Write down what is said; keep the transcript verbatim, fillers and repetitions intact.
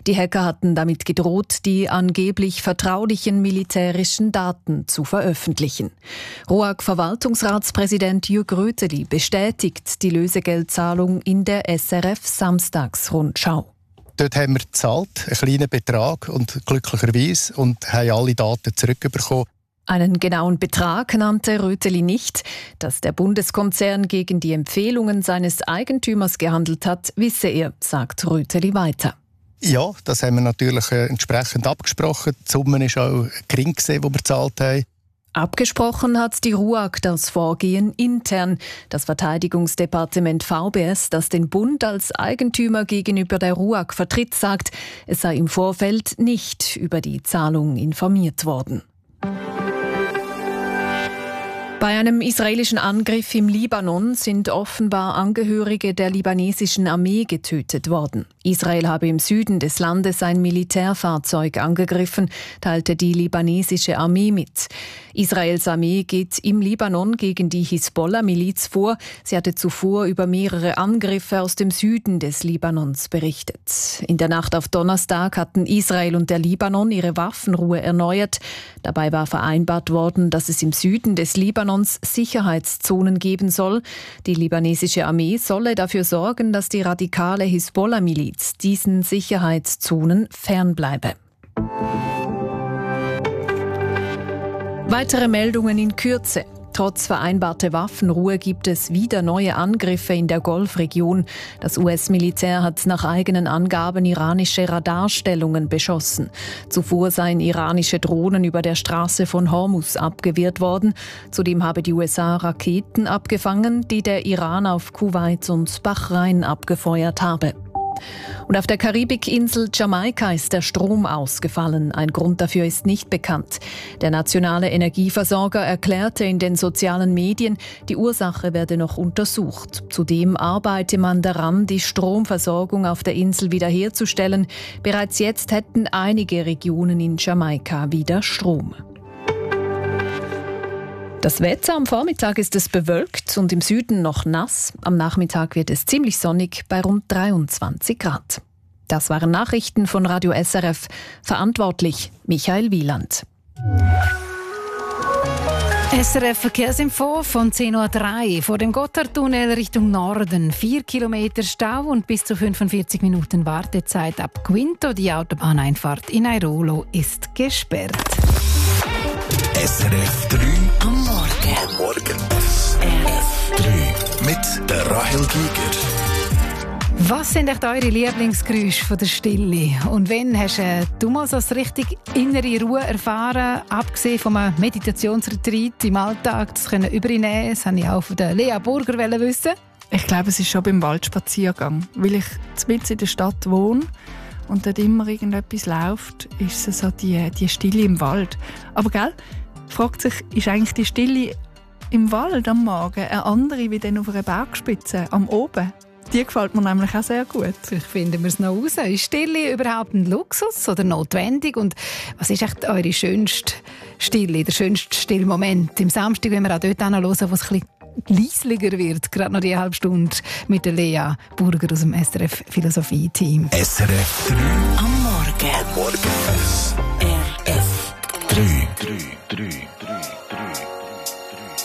Die Hacker hatten damit gedroht, die angeblich vertraulichen militärischen Daten zu veröffentlichen. R U A G-Verwaltungsratspräsident Jürg Röteli bestätigt die Lösegeldzahlung in der S R F-Samstagsrundschau. Dort haben wir gezahlt, einen kleinen Betrag und glücklicherweise, und haben alle Daten zurückbekommen. Einen genauen Betrag nannte Röteli nicht. Dass der Bundeskonzern gegen die Empfehlungen seines Eigentümers gehandelt hat, wisse er, sagt Röteli weiter. Ja, das haben wir natürlich äh, entsprechend abgesprochen. Die Summe war auch gering, die wir gezahlt haben. Abgesprochen hat die R U A G das Vorgehen intern. Das Verteidigungsdepartement V B S, das den Bund als Eigentümer gegenüber der R U A G vertritt, sagt, es sei im Vorfeld nicht über die Zahlung informiert worden. Bei einem israelischen Angriff im Libanon sind offenbar Angehörige der libanesischen Armee getötet worden. Israel habe im Süden des Landes ein Militärfahrzeug angegriffen, teilte die libanesische Armee mit. Israels Armee geht im Libanon gegen die Hisbollah-Miliz vor. Sie hatte zuvor über mehrere Angriffe aus dem Süden des Libanons berichtet. In der Nacht auf Donnerstag hatten Israel und der Libanon ihre Waffenruhe erneuert. Dabei war vereinbart worden, dass es im Süden des Libanon Sicherheitszonen geben soll. Die libanesische Armee solle dafür sorgen, dass die radikale Hisbollah-Miliz diesen Sicherheitszonen fernbleibe. Weitere Meldungen in Kürze. Trotz vereinbarter Waffenruhe gibt es wieder neue Angriffe in der Golfregion. Das U S-Militär hat nach eigenen Angaben iranische Radarstellungen beschossen. Zuvor seien iranische Drohnen über der Straße von Hormuz abgewehrt worden. Zudem habe die U S A Raketen abgefangen, die der Iran auf Kuwait und Bahrain abgefeuert habe. Und auf der Karibikinsel Jamaika ist der Strom ausgefallen. Ein Grund dafür ist nicht bekannt. Der nationale Energieversorger erklärte in den sozialen Medien, die Ursache werde noch untersucht. Zudem arbeite man daran, die Stromversorgung auf der Insel wiederherzustellen. Bereits jetzt hätten einige Regionen in Jamaika wieder Strom. Das Wetter: am Vormittag ist es bewölkt und im Süden noch nass. Am Nachmittag wird es ziemlich sonnig bei rund dreiundzwanzig Grad. Das waren Nachrichten von Radio S R F. Verantwortlich Michael Wieland. S R F Verkehrsinfo von zehn Uhr drei. Vor dem Gotthardtunnel Richtung Norden. Vier Kilometer Stau und bis zu fünfundvierzig Minuten Wartezeit ab Quinto. Die Autobahneinfahrt in Airolo ist gesperrt. S R F drei am Morgen. Am Morgen. S R F drei mit der Rahel Giger. Was sind echt eure Lieblingsgeräusche von der Stille? Und wann hast äh, du mal so eine richtig innere Ruhe erfahren, abgesehen von einem Meditationsretreat im Alltag, das können übernehmen? Das wollte ich auch von der Lea Burger wissen. Ich glaube, es ist schon beim Waldspaziergang. Weil ich mitten in der Stadt wohne und dort immer irgendetwas läuft, ist es so die, die Stille im Wald. Aber gell, fragt sich, ist eigentlich die Stille im Wald am Morgen eine andere wie dann auf einer Bergspitze am Oben? Die gefällt mir nämlich auch sehr gut. Vielleicht finden wir es noch raus. Ist Stille überhaupt ein Luxus oder notwendig? Und was ist echt eure schönste Stille, der schönste Stillmoment? Im Samstag, wenn wir auch dort hören, wo es ein bisschen leisliger wird. Gerade noch die halbe Stunde mit der Lea Burger aus dem S R F Philosophie-Team. S R F drei am Morgen. Am Morgen. S R F drei.